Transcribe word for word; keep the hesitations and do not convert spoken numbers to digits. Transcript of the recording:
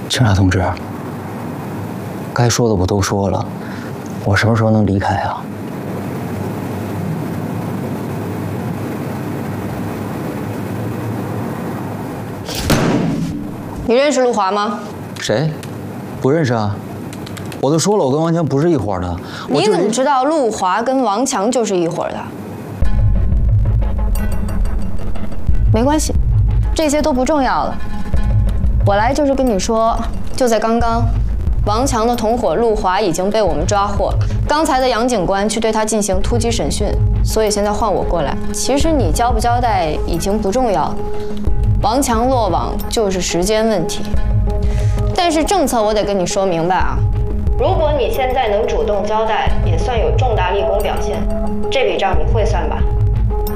警察同志，该说的我都说了，我什么时候能离开啊？ 你认识陆华吗？ 谁？不认识啊。我都说了，我跟王强不是一伙的。 你怎么知道陆华跟王强就是一伙的？没关系，这些都不重要了。我来就是跟你说，就在刚刚，王强的同伙陆华已经被我们抓获。刚才的杨警官去对他进行突击审讯，所以现在换我过来。其实你交不交代已经不重要了。王强落网就是时间问题，但是政策我得跟你说明白啊！如果你现在能主动交代，也算有重大立功表现，这笔账你会算吧？